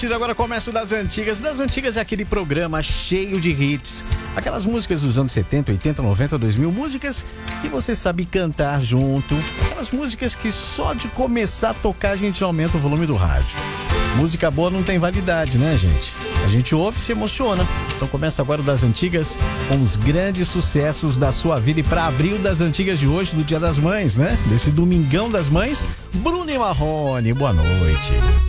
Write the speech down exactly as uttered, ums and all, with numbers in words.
Agora começa o Das Antigas. Das Antigas é aquele programa cheio de hits. Aquelas músicas dos anos setenta, oitenta, noventa, dois mil. Músicas que você sabe cantar junto. Aquelas músicas que só de começar a tocar a gente aumenta o volume do rádio. Música boa não tem validade, né, gente? A gente ouve e se emociona. Então começa agora o Das Antigas com os grandes sucessos da sua vida. E para abrir o Das Antigas de hoje, do Dia das Mães, né? Desse Domingão das Mães, Bruno e Marrone. Boa noite.